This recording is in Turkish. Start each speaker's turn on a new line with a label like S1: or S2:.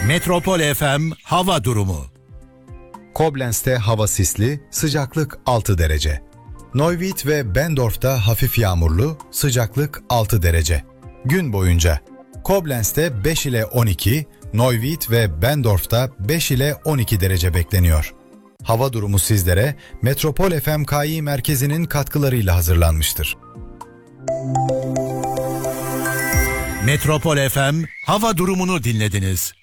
S1: Metropol FM hava durumu.
S2: Koblenz'te hava sisli, sıcaklık 6 derece. Neuwied ve Bendorf'ta hafif yağmurlu, sıcaklık 6 derece. Gün boyunca Koblenz'te 5 ile 12, Neuwied ve Bendorf'ta 5 ile 12 derece bekleniyor. Hava durumu sizlere Metropol FM KI merkezinin katkılarıyla hazırlanmıştır.
S1: Metropol FM hava durumunu dinlediniz.